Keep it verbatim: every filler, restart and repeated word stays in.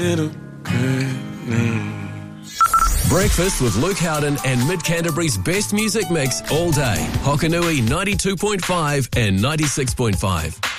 Breakfast with Luke Howden and Mid-Canterbury's best music mix all day. Hokanui ninety-two point five and ninety-six point five.